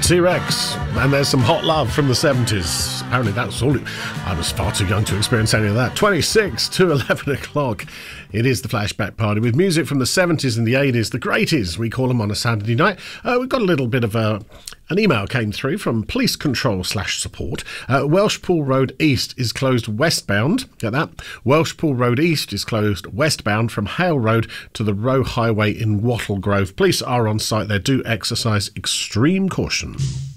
T-Rex, and there's some hot love from the 70s. Apparently that's all. I was far too young to experience any of that. 26 to 11 o'clock. It is the Flashback Party with music from the 70s and the 80s, the greaties, we call them on a Saturday night. We've got a little bit of an email came through from Police Control/support. Welshpool Road East is closed westbound. Get that? Welshpool Road East is closed westbound from Hale Road to the Row Highway in Wattle Grove. Police are on site there. Do exercise extreme caution.